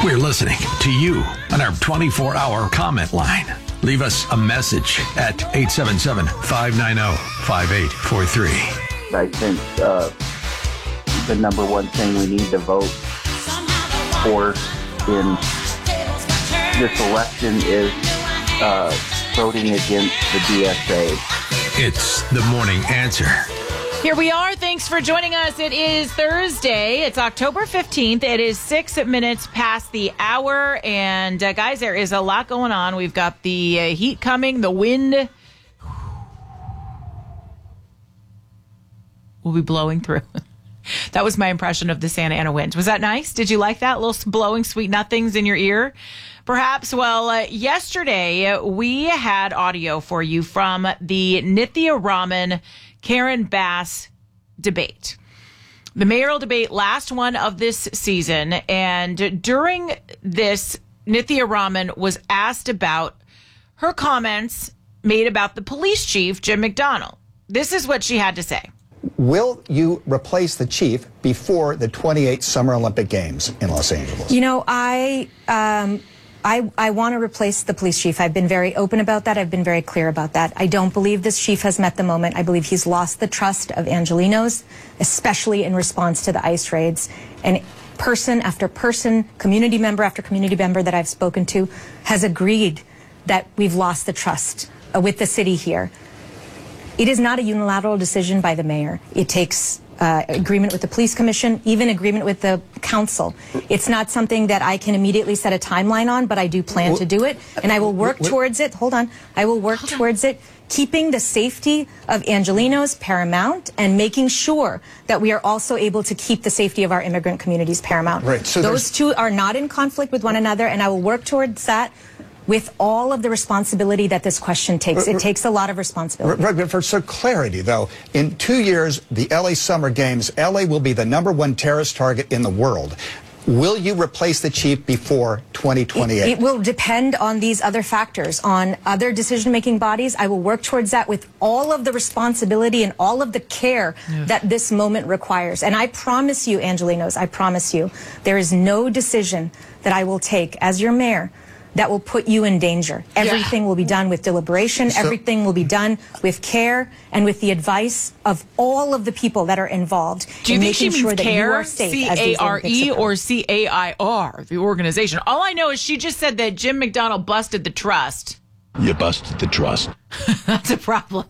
We're listening to you on our 24-hour comment line. Leave us a message at 877-590-5843. I think the number one thing we need to vote for in this election is voting against the DSA. It's the Morning Answer. Here we are. Thanks for joining us. It is Thursday. It's October 15th. It is 6 minutes past the hour. And guys, there is a lot going on. We've got the heat coming, the wind will be blowing through. That was my impression of the Santa Ana wind. Was that nice? Did you like that? Little blowing sweet nothings in your ear? Perhaps. Well, yesterday we had audio for you from the Nithya Raman Karen Bass debate. The mayoral debate, last one of this season. And during this, Nithya Raman was asked about her comments made about the police chief, Jim McDonnell. This is what she had to say. Will you replace the chief before the 28 Summer Olympic Games in Los Angeles? You know, I want to replace the police chief. I've been very open about that. I've been very clear about that. I don't believe this chief has met the moment. I believe he's lost the trust of Angelenos, especially in response to the ICE raids. And person after person, community member after community member that I've spoken to has agreed that we've lost the trust with the city here. It is not a unilateral decision by the mayor. It takes agreement with the police commission, even agreement with the council. It's not something that I can immediately set a timeline on, but I do plan to do it, and I will work towards it. Hold on. I will work towards it, keeping the safety of Angelenos paramount and making sure that we are also able to keep the safety of our immigrant communities paramount. Right. So those two are not in conflict with one another, and I will work towards that with all of the responsibility that this question takes. It takes a lot of responsibility. Right, but for some clarity, though, in 2 years, the LA Summer Games, LA will be the #1 terrorist target in the world. Will you replace the chief before 2028? It will depend on these other factors, on other decision-making bodies. I will work towards that with all of the responsibility and all of the care that this moment requires. And I promise you, Angelenos, I promise you, there is no decision that I will take as your mayor that will put you in danger. Everything will be done with deliberation. Everything will be done with care and with the advice of all of the people that are involved. Do you think she means sure CARE, C-A-R-E, or C-A-I-R, the organization? All I know is she just said that Jim McDonnell busted the trust. You busted the trust. That's a problem.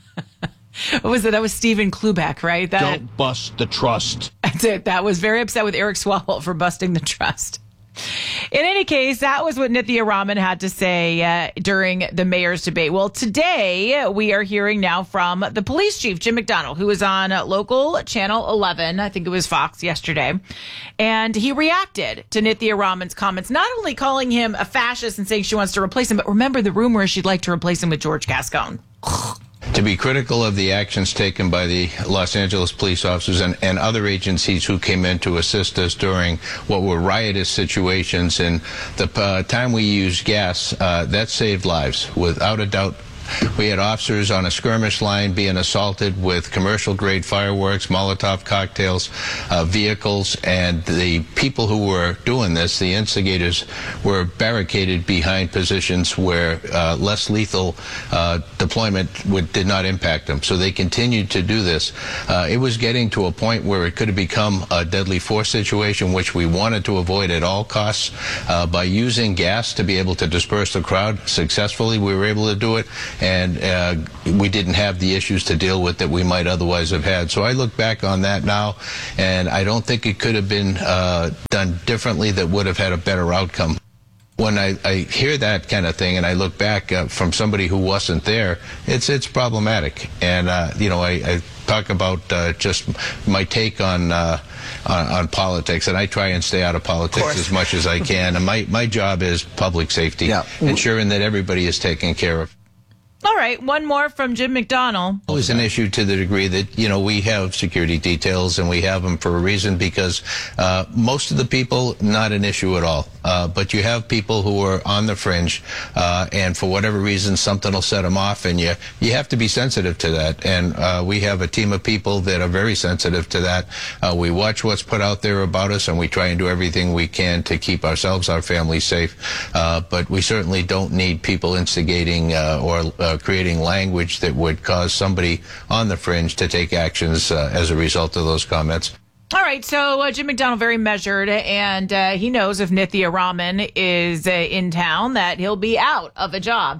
What was it? That was Stephen Klubeck, right? Don't bust the trust. That's it. That was very upset with Eric Swalwell for busting the trust. In any case, that was what Nithya Raman had to say during the mayor's debate. Well, today we are hearing now from the police chief, Jim McDonnell, who was on local channel 11, I think it was Fox yesterday, and he reacted to Nithya Raman's comments, not only calling him a fascist and saying she wants to replace him, but remember the rumor is she'd like to replace him with George Gascon. To be critical of the actions taken by the Los Angeles police officers and other agencies who came in to assist us during what were riotous situations, and the time we used gas, that saved lives, without a doubt. We had officers on a skirmish line being assaulted with commercial-grade fireworks, Molotov cocktails, vehicles, and the people who were doing this, the instigators, were barricaded behind positions where less lethal deployment did not impact them. So they continued to do this. It was getting to a point where it could have become a deadly force situation, which we wanted to avoid at all costs. By using gas to be able to disperse the crowd successfully, we were able to do it. And we didn't have the issues to deal with that we might otherwise have had. So I look back on that now, and I don't think it could have been done differently that would have had a better outcome. When I hear that kind of thing and I look back from somebody who wasn't there, it's problematic. And, I talk about just my take on politics, and I try and stay out of politics as much as I can. And my job is public safety, ensuring that everybody is taken care of. All right, one more from Jim McDonnell. Always an issue to the degree that, we have security details, and we have them for a reason, because most of the people, not an issue at all. But you have people who are on the fringe, and for whatever reason, something will set them off, and you have to be sensitive to that. And we have a team of people that are very sensitive to that. We watch what's put out there about us, and we try and do everything we can to keep ourselves, our families safe. But we certainly don't need people instigating or creating language that would cause somebody on the fringe to take actions as a result of those comments. All right, so Jim McDonnell, very measured, and he knows if Nithya Raman is in town that he'll be out of a job.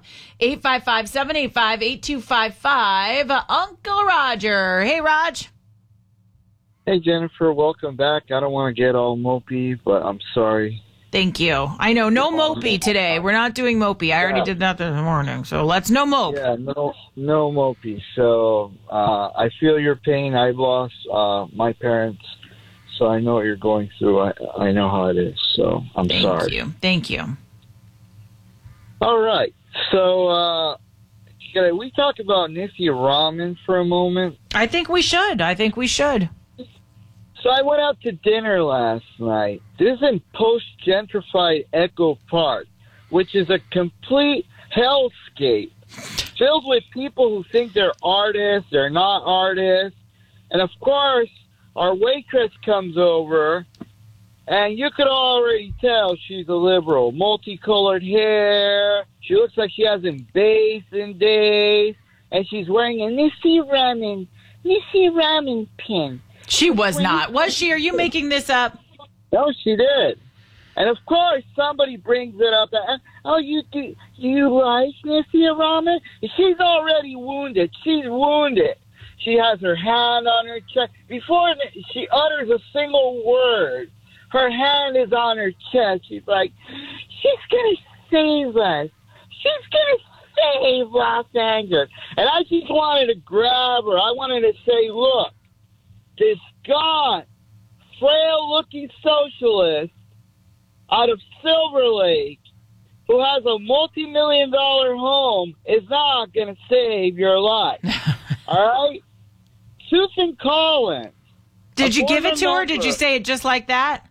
855-785-8255. Uncle Roger. Hey, Raj. Hey, Jennifer, welcome back. I don't want to get all mopey, but I'm sorry. Thank you. I know, no mopey today. We're not doing mopey. I already did that this morning, so let's no mope. Yeah, no mopey. So I feel your pain. I've lost my parents, so I know what you're going through. I know how it is, so I'm sorry. Thank you. All right. So can we talk about Nithya Raman for a moment? I think we should. So I went out to dinner last night. This is in post-gentrified Echo Park, which is a complete hellscape, filled with people who think they're artists, they're not artists. And, of course, our waitress comes over, and you could already tell she's a liberal. Multicolored hair. She looks like she hasn't bathed in days. And she's wearing a Nithya Raman pin. She was not. Was she? Are you making this up? No, she did. And, of course, somebody brings it up. Do you like Nithya Raman? She's already wounded. She's wounded. She has her hand on her chest. Before she utters a single word, her hand is on her chest. She's like, she's going to save us. She's going to save Los Angeles. And I just wanted to grab her. I wanted to say, look, this gaunt, frail-looking socialist out of Silver Lake who has a multi-million-dollar home is not going to save your life. All right? Susan Collins. Did you give it to her? Did you say it just like that?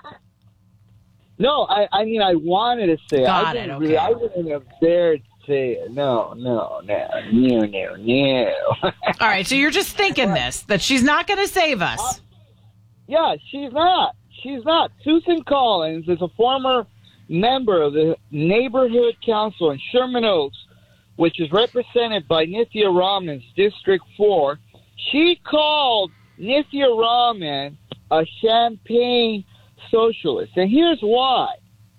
No, I mean, I wanted to say it. Got it, okay. I wouldn't have dared say it. No. All right, so you're just thinking that she's not going to save us. Yeah, she's not. She's not. Susan Collins is a former member of the Neighborhood Council in Sherman Oaks, which is represented by Nithya Raman's District 4. She called Nithya Raman a champagne socialist. And here's why.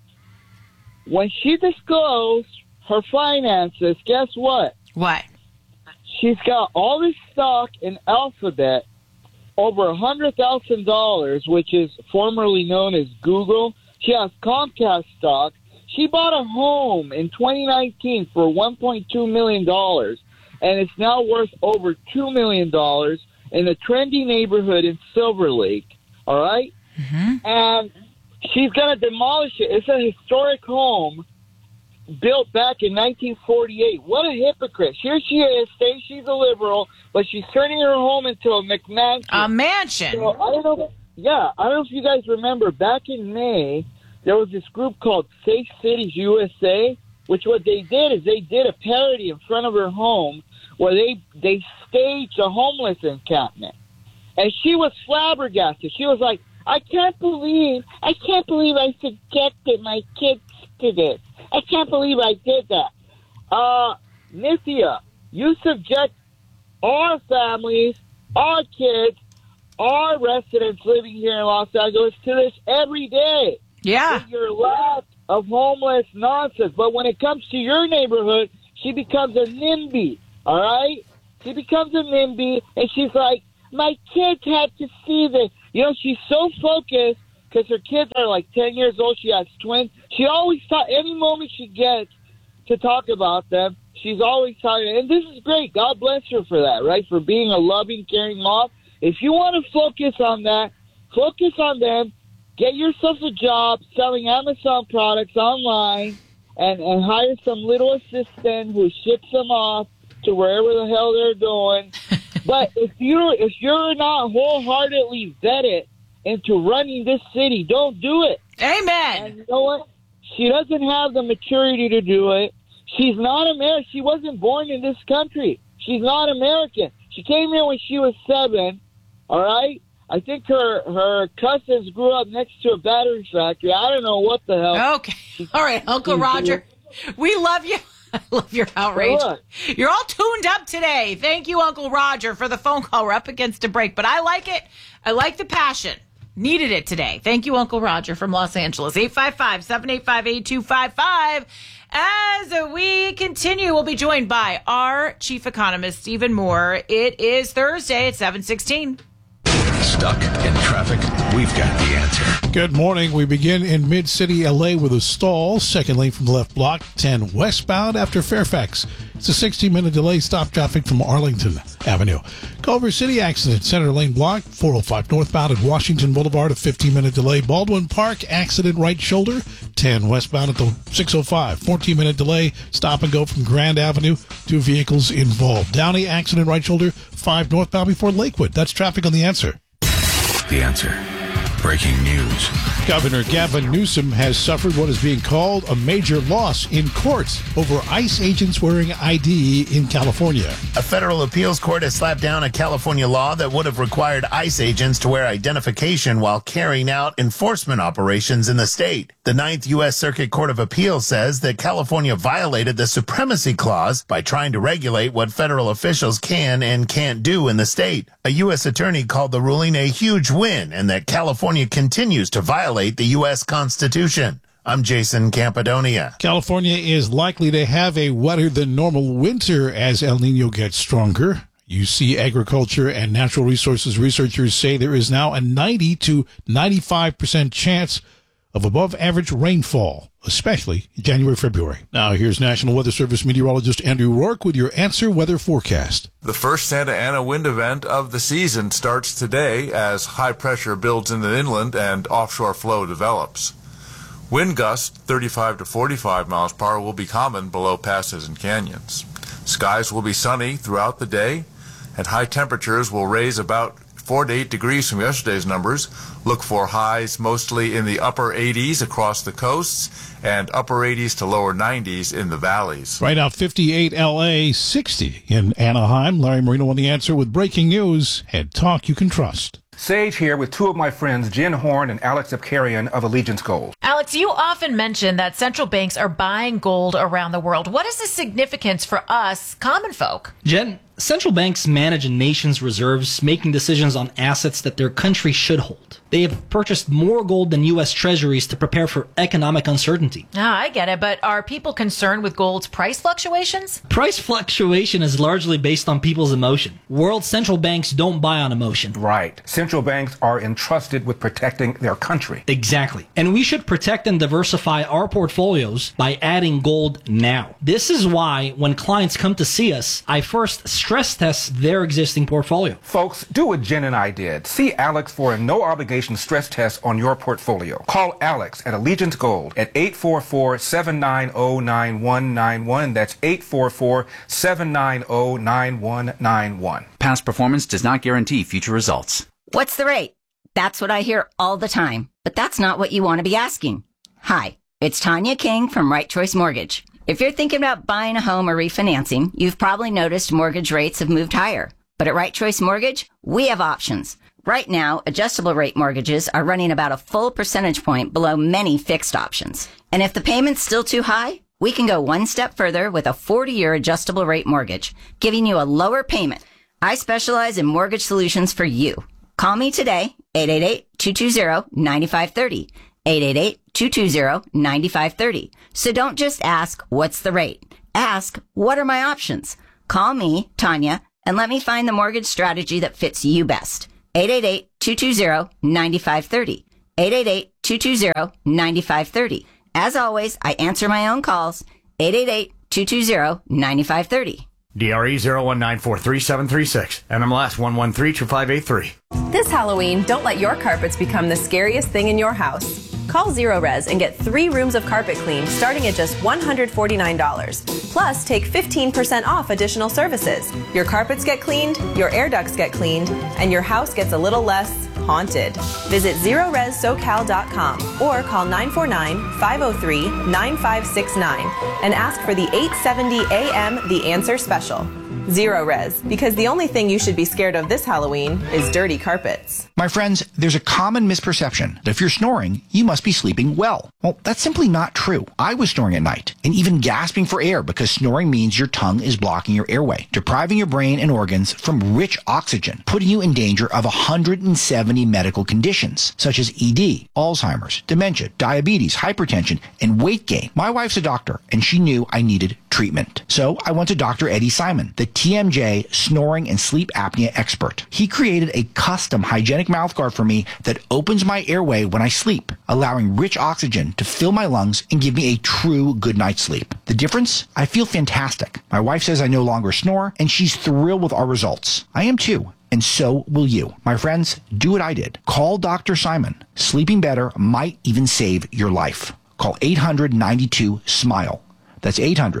When she disclosed her finances, guess what? What? She's got all this stock in Alphabet, over $100,000, which is formerly known as Google. She has Comcast stock. She bought a home in 2019 for $1.2 million, and it's now worth over $2 million in a trendy neighborhood in Silver Lake, all right? Mm-hmm. And she's going to demolish it. It's a historic home built back in 1948. What a hypocrite. Here she is, saying she's a liberal, but she's turning her home into a McMansion. A mansion. So, I don't know if you guys remember, back in May, there was this group called Safe Cities USA, which what they did is they did a parody in front of her home where they staged a homeless encampment. And she was flabbergasted. She was like, I can't believe I subjected my kids to this. I can't believe I did that. Nithya, you subject our families, our kids, our residents living here in Los Angeles to this every day. Yeah. With your lack of homeless nonsense. But when it comes to your neighborhood, she becomes a NIMBY, all right? She becomes a NIMBY, and she's like, my kids had to see this. You know, she's so focused because her kids are like 10 years old. She has twins. She always thought any moment she gets to talk about them, she's always talking. And this is great. God bless her for that, right? For being a loving, caring mom. If you want to focus on that, focus on them. Get yourself a job selling Amazon products online and hire some little assistant who ships them off to wherever the hell they're going. But if you're not wholeheartedly vetted into running this city, don't do it. Amen. And you know what? She doesn't have the maturity to do it. She's not American. She wasn't born in this country. She's not American. She came here when she was 7, all right? I think her cousins grew up next to a battery factory. I don't know what the hell. Okay. All right, Uncle Roger. We love you. I love your outrage. You're all tuned up today. Thank you, Uncle Roger, for the phone call. We're up against a break, but I like it. I like the passion. Needed it today. Thank you, Uncle Roger from Los Angeles. 855-785-8255. As we continue, we'll be joined by our chief economist, Stephen Moore. It is Thursday at 7:16. Stuck in traffic? We've got the answer. Good morning. We begin in Mid-City, L.A. with a stall. Second lane from the left block, 10 westbound after Fairfax. It's a 16-minute delay. Stop traffic from Arlington Avenue. Culver City accident, center lane block, 405 northbound at Washington Boulevard, a 15-minute delay. Baldwin Park accident, right shoulder, 10 westbound at the 605, 14-minute delay. Stop and go from Grand Avenue. 2 vehicles involved. Downey accident, right shoulder, 5 northbound before Lakewood. That's traffic on The Answer. The Answer. Breaking news. Governor Gavin Newsom has suffered what is being called a major loss in court over ICE agents wearing ID in California. A federal appeals court has slapped down a California law that would have required ICE agents to wear identification while carrying out enforcement operations in the state. The 9th U.S. Circuit Court of Appeals says that California violated the Supremacy Clause by trying to regulate what federal officials can and can't do in the state. A U.S. attorney called the ruling a huge win and that California continues to violate the U.S. Constitution. I'm Jason Campidonia. California is likely to have a wetter than normal winter as El Nino gets stronger. UC Agriculture and Natural Resources researchers say there is now a 90 to 95% chance of above average rainfall, especially in January, February. Now here's National Weather Service meteorologist Andrew Rourke with your Answer Weather Forecast. The first Santa Ana wind event of the season starts today as high pressure builds in the inland and offshore flow develops. Wind gusts 35 to 45 miles per hour will be common below passes and canyons. Skies will be sunny throughout the day, and high temperatures will raise about 4 to 8 degrees from yesterday's numbers. Look for highs mostly in the upper 80s across the coasts and upper 80s to lower 90s in the valleys. Right now, 58 L.A., 60 in Anaheim. Larry Marino on The Answer with breaking news and talk you can trust. Sage here with 2 of my friends, Jen Horn and Alex Abkarian of Allegiance Gold. Alex, you often mention that central banks are buying gold around the world. What is the significance for us, common folk? Jen, central banks manage a nation's reserves, making decisions on assets that their country should hold. They have purchased more gold than U.S. treasuries to prepare for economic uncertainty. I get it, but are people concerned with gold's price fluctuations? Price fluctuation is largely based on people's emotion. World central banks don't buy on emotion. Right. Central banks are entrusted with protecting their country. Exactly. And we should protect and diversify our portfolios by adding gold now. This is why when clients come to see us, I first stress test their existing portfolio. Folks, do what Jen and I did. See Alex for a no-obligation stress test on your portfolio. Call Alex at Allegiance Gold at 844-790-9191. That's 844-790-9191. Past performance does not guarantee future results. What's the rate? That's what I hear all the time. But that's not what you want to be asking. Hi, it's Tanya King from Right Choice Mortgage. If you're thinking about buying a home or refinancing, you've probably noticed mortgage rates have moved higher. But at Right Choice Mortgage, we have options. Right now, adjustable rate mortgages are running about a full percentage point below many fixed options. And if the payment's still too high, we can go one step further with a 40-year adjustable rate mortgage, giving you a lower payment. I specialize in mortgage solutions for you. Call me today, 888-220-9530. 888-220-9530. So don't just ask, what's the rate? Ask, what are my options? Call me, Tanya, and let me find the mortgage strategy that fits you best. 888-220-9530. 888-220-9530. As always, I answer my own calls. 888-220-9530. DRE 01943736. NMLS 1132583. This Halloween, don't let your carpets become the scariest thing in your house. Call Zero Res and get 3 rooms of carpet cleaned starting at just $149. Plus, take 15% off additional services. Your carpets get cleaned, your air ducts get cleaned, and your house gets a little less haunted. Visit ZeroResSoCal.com or call 949-503-9569 and ask for the 870 AM The Answer Special. Zero Res, because the only thing you should be scared of this Halloween is dirty carpets. My friends, there's a common misperception that if you're snoring, you must be sleeping well. Well, that's simply not true. I was snoring at night and even gasping for air because snoring means your tongue is blocking your airway, depriving your brain and organs from rich oxygen, putting you in danger of 170 medical conditions such as ED, Alzheimer's, dementia, diabetes, hypertension, and weight gain. My wife's a doctor and she knew I needed treatment. So I went to Dr. Eddie Simon, the TMJ snoring and sleep apnea expert. He created a custom hygienic mouthguard for me that opens my airway when I sleep, allowing rich oxygen to fill my lungs and give me a true good night's sleep. The difference? I feel fantastic. My wife says I no longer snore, and she's thrilled with our results. I am too. And so will you. My friends, do what I did. Call Dr. Simon. Sleeping better might even save your life. Call 800-92-SMILE. That's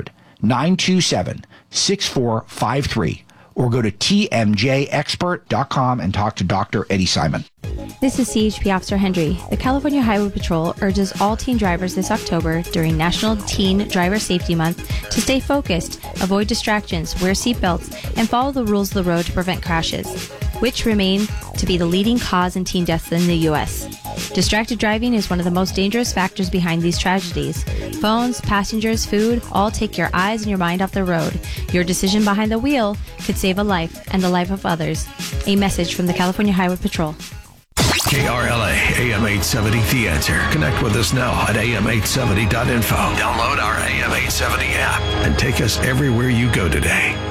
800-927-6453. Or go to tmjexpert.com and talk to Dr. Eddie Simon. This is CHP Officer Hendry. The California Highway Patrol urges all teen drivers this October during National Teen Driver Safety Month to stay focused, avoid distractions, wear seatbelts, and follow the rules of the road to prevent crashes, which remain to be the leading cause in teen deaths in the U.S. Distracted driving is one of the most dangerous factors behind these tragedies. Phones, passengers, food, all take your eyes and your mind off the road. Your decision behind the wheel could save a life and the life of others. A message from the California Highway Patrol. KRLA AM 870 The Answer. Connect with us now at am870.info. Download our AM 870 app and take us everywhere you go today.